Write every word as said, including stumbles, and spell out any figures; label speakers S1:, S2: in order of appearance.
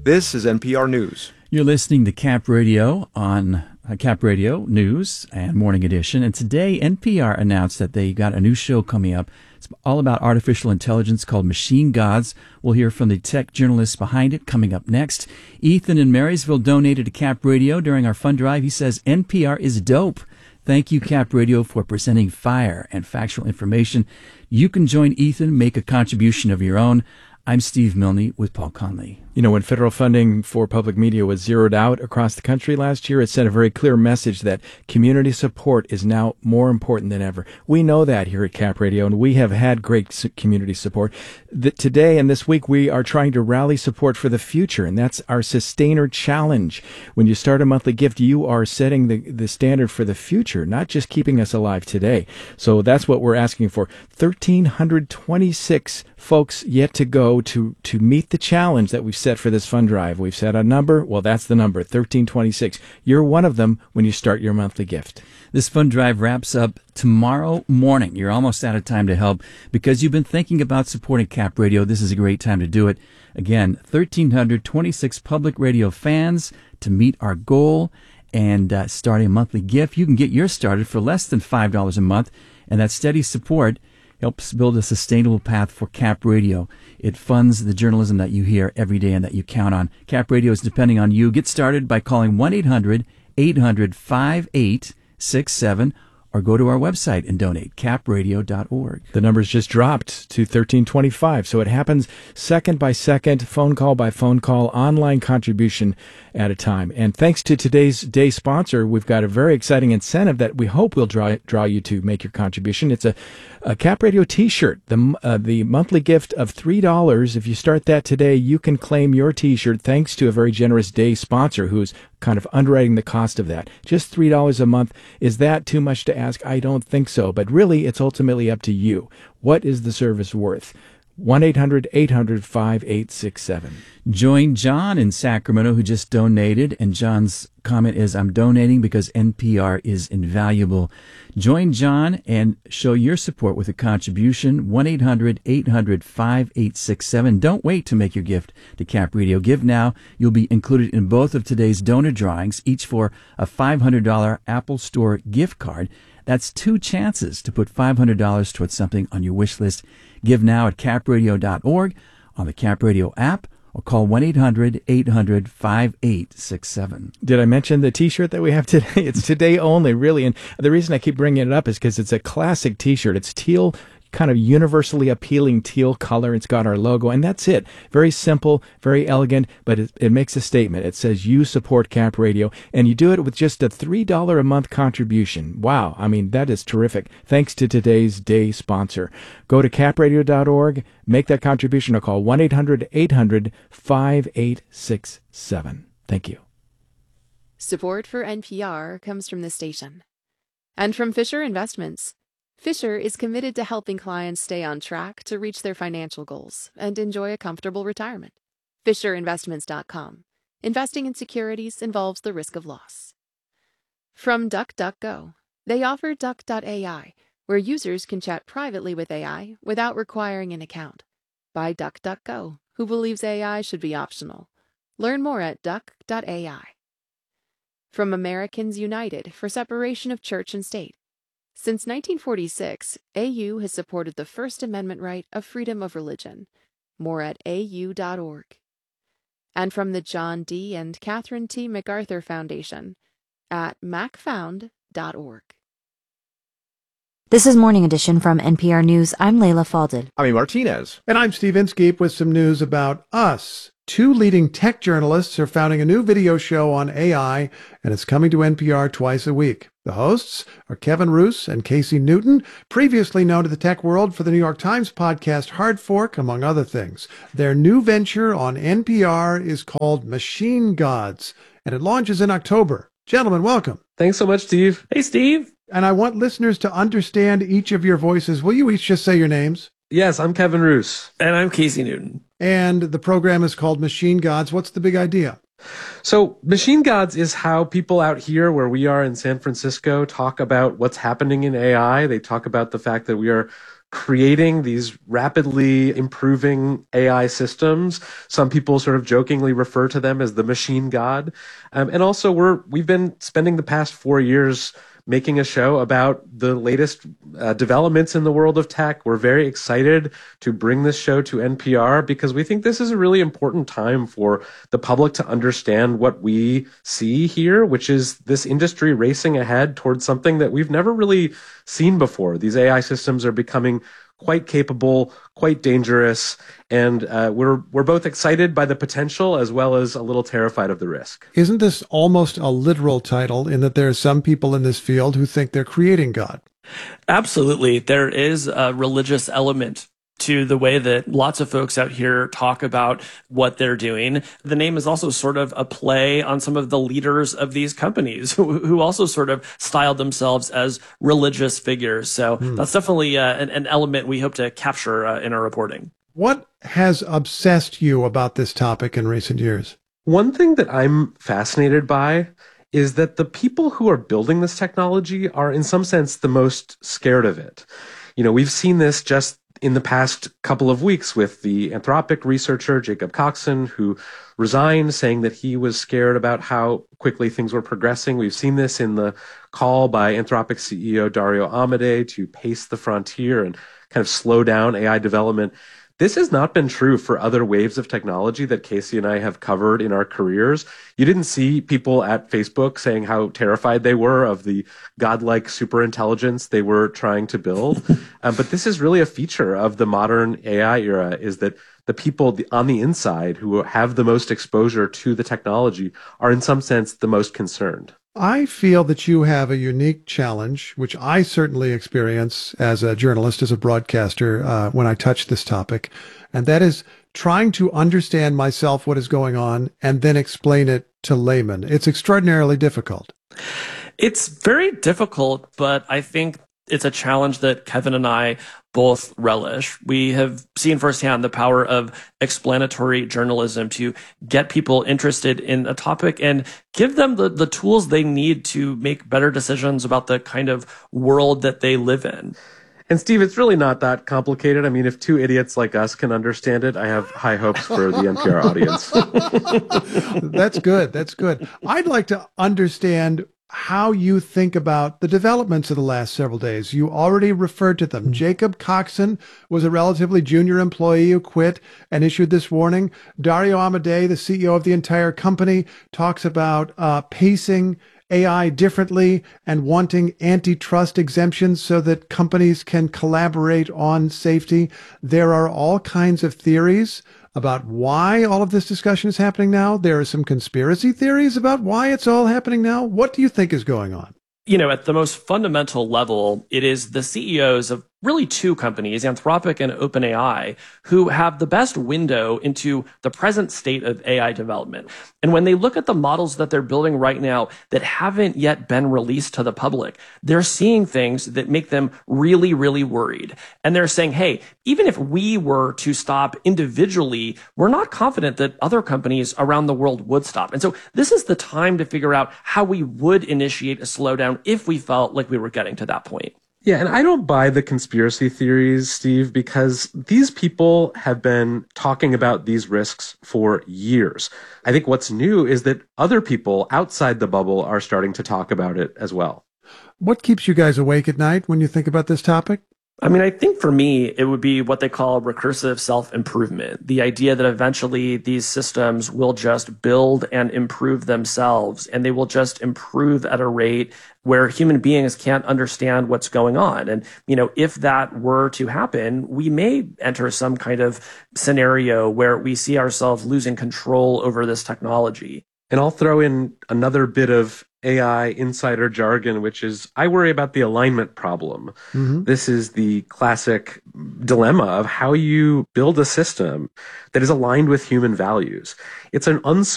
S1: This is N P R News.
S2: You're listening to Cap Radio on uh, Cap Radio News and Morning Edition. And today, N P R announced that they got a new show coming up. It's all about artificial intelligence called Machine Gods. We'll hear from the tech journalists behind it coming up next. Ethan in Marysville donated to Cap Radio during our fund drive. He says N P R is dope. Thank you, Cap Radio, for presenting fire and factual information. You can join Ethan, make a contribution of your own. I'm Steve Milne with Paul Conley.
S3: You know, when federal funding for public media was zeroed out across the country last year, it sent a very clear message that community support is now more important than ever. We know that here at Cap Radio, and we have had great community support. That today and this week, we are trying to rally support for the future, and that's our Sustainer Challenge. When you start a monthly gift, you are setting the, the standard for the future, not just keeping us alive today. So that's what we're asking for. one thousand three hundred twenty-six folks yet to go to, to meet the challenge that we've set for this fund drive. We've set a number. Well, that's the number, one thousand three hundred twenty-six. You're one of them when you start your monthly gift.
S2: This fund drive wraps up tomorrow morning. You're almost out of time to help. Because you've been thinking about supporting Cap Radio, this is a great time to do it. Again, one thousand three hundred twenty-six public radio fans to meet our goal and uh, start a monthly gift. You can get yours started for less than five dollars a month, and that steady support helps build a sustainable path for Cap Radio. It funds the journalism that you hear every day and that you count on. Cap Radio is depending on you. Get started by calling one eight hundred eight hundred five eight six seven or go to our website and donate, cap radio dot org.
S3: The numbers just dropped to thirteen twenty-five, so it happens second by second, phone call by phone call, online contribution at a time. And thanks to today's day sponsor, we've got a very exciting incentive that we hope will draw draw you to make your contribution. It's a, a Cap Radio T-shirt, the uh, the monthly gift of three dollars. If you start that today, you can claim your T-shirt thanks to a very generous day sponsor who's kind of underwriting the cost of that. Just three dollars a month. Is that too much to ask? I don't think so. But really, it's ultimately up to you. What is the service worth? one eight hundred eight hundred five eight six seven.
S2: Join John in Sacramento, who just donated, and John's comment is, I'm donating because N P R is invaluable. Join John and show your support with a contribution, one eight hundred eight hundred five eight six seven. Don't wait to make your gift to Cap Radio. Give now. You'll be included in both of today's donor drawings, each for a five hundred dollars Apple Store gift card. That's two chances to put five hundred dollars towards something on your wish list. Give now at cap radio dot org, on the Cap Radio app, or call one eight hundred eight hundred five eight six seven.
S3: Did I mention the T-shirt that we have today? It's today only, really. And the reason I keep bringing it up is because it's a classic T-shirt. It's teal, kind of universally appealing teal color. It's got our logo, and that's it. Very simple, very elegant, but it, it makes a statement. It says you support Cap Radio, and you do it with just a three dollars a month contribution. Wow. I mean, that is terrific. Thanks to today's day sponsor. Go to cap radio dot org, make that contribution, or call one eight hundred eight hundred five eight six seven. Thank you.
S4: Support for N P R comes from the station and from Fisher Investments. Fisher is committed to helping clients stay on track to reach their financial goals and enjoy a comfortable retirement. Fisher Investments dot com. Investing in securities involves the risk of loss. From DuckDuckGo. They offer Duck dot A I, where users can chat privately with A I without requiring an account. By DuckDuckGo, who believes A I should be optional. Learn more at Duck dot A I. From Americans United for Separation of Church and State. Since nineteen forty-six, A U has supported the First Amendment right of freedom of religion. More at A U dot org. And from the John D. and Catherine T. MacArthur Foundation at mac found dot org.
S5: This is Morning Edition from N P R News. I'm Layla Falded.
S1: I'm Martinez.
S6: And I'm Steve Inskeep with some news about us. Two leading tech journalists are founding a new video show on A I, and it's coming to N P R twice a week. The hosts are Kevin Roose and Casey Newton, previously known to the tech world for the New York Times podcast Hard Fork, among other things. Their new venture on N P R is called Machine Gods, and it launches in October. Gentlemen, welcome.
S7: Thanks so much, Steve. Hey, Steve.
S6: And I want listeners to understand each of your voices. Will you each just say your names?
S7: Yes, I'm Kevin Roose. And I'm Casey Newton.
S6: And the program is called Machine Gods. What's the big idea?
S7: So Machine Gods is how people out here where we are in San Francisco talk about what's happening in A I. They talk about the fact that we are creating these rapidly improving A I systems. Some people sort of jokingly refer to them as the machine god. Um, and also we're, we've been spending the past four years making a show about the latest uh, developments in the world of tech. We're very excited to bring this show to N P R because we think this is a really important time for the public to understand what we see here, which is this industry racing ahead towards something that we've never really seen before. These A I systems are becoming quite capable, quite dangerous, and uh, we're we're both excited by the potential as well as a little terrified of the risk.
S6: Isn't this almost a literal title in that there are some people in this field who think they're creating God?
S8: Absolutely. There is a religious element to the way that lots of folks out here talk about what they're doing. The name is also sort of a play on some of the leaders of these companies who, who also sort of styled themselves as religious figures. So hmm. that's definitely uh, an, an element we hope to capture uh, in our reporting.
S6: What has obsessed you about this topic in recent years?
S7: One thing that I'm fascinated by is that the people who are building this technology are in some sense the most scared of it. You know, we've seen this just in the past couple of weeks with the Anthropic researcher Jacob Coxon, who resigned, saying that he was scared about how quickly things were progressing. We've seen this in the call by Anthropic C E O Dario Amodei to pace the frontier and kind of slow down A I development. This has not been true for other waves of technology that Casey and I have covered in our careers. You didn't see people at Facebook saying how terrified they were of the godlike superintelligence they were trying to build. um, but this is really a feature of the modern A I era, is that the people on the inside who have the most exposure to the technology are in some sense the most concerned.
S6: I feel that you have a unique challenge, which I certainly experience as a journalist, as a broadcaster, uh, when I touch this topic, and that is trying to understand myself what is going on and then explain it to laymen. It's extraordinarily difficult.
S8: It's very difficult, but I think it's a challenge that Kevin and I both relish. We have seen firsthand the power of explanatory journalism to get people interested in a topic and give them the, the tools they need to make better decisions about the kind of world that they live in.
S7: And Steve, it's really not that complicated. I mean, if two idiots like us can understand it, I have high hopes for the N P R audience.
S6: That's good. That's good. I'd like to understand how you think about the developments of the last several days. You already referred to them. Mm-hmm. Jacob Coxon was a relatively junior employee who quit and issued this warning. Dario Amodei, the C E O of the entire company, talks about uh, pacing A I differently and wanting antitrust exemptions so that companies can collaborate on safety. There are all kinds of theories about why all of this discussion is happening now. There are some conspiracy theories about why it's all happening now. What do you think is going on?
S8: You know, at the most fundamental level, it is the C E Os of really two companies, Anthropic and OpenAI, who have the best window into the present state of A I development. And when they look at the models that they're building right now that haven't yet been released to the public, they're seeing things that make them really, really worried. And they're saying, hey, even if we were to stop individually, we're not confident that other companies around the world would stop. And so this is the time to figure out how we would initiate a slowdown if we felt like we were getting to that point.
S7: Yeah, and I don't buy the conspiracy theories, Steve, because these people have been talking about these risks for years. I think what's new is that other people outside the bubble are starting to talk about it as well.
S6: What keeps you guys awake at night when you think about this topic?
S8: I mean, I think for me, it would be what they call recursive self-improvement. The idea that eventually these systems will just build and improve themselves, and they will just improve at a rate where human beings can't understand what's going on. And, you know, if that were to happen, we may enter some kind of scenario where we see ourselves losing control over this technology.
S7: And I'll throw in another bit of A I insider jargon, which is I worry about the alignment problem. Mm-hmm. This is the classic dilemma of how you build a system that is aligned with human values. It's an unsolved